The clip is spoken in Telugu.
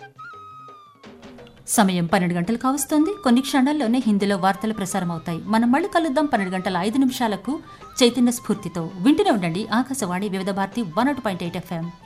సమయం 12 గంటలు కావస్తోంది. కొన్ని క్షణాల్లోనే హిందీలో వార్తలు ప్రసారమవుతాయి. మనం మళ్ళీ కలుద్దాం 12:05 చైతన్య స్ఫూర్తితో. వింటూనే ఉండండి ఆకాశవాణి వివిధ భారతి 101.8 FM.